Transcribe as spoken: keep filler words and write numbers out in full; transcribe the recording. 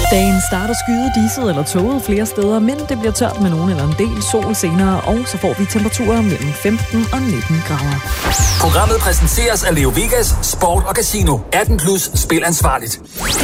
Dagen starter skyet, diset eller tåget flere steder, men det bliver tørt med nogen eller en del sol senere, og så får vi temperaturer mellem femten og nitten grader. Programmet præsenteres af Leo Vegas, Sport og Casino. atten plus, spil ansvarligt.